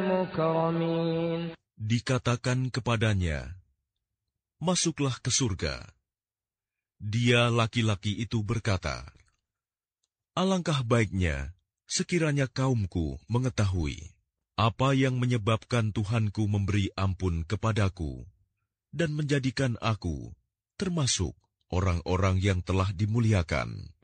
المكرمين. Dikatakan kepadanya, masuklah ke surga. Dia laki-laki itu berkata, alangkah baiknya sekiranya kaumku mengetahui apa yang menyebabkan Tuhanku memberi ampun kepadaku dan menjadikan aku termasuk orang-orang yang telah dimuliakan.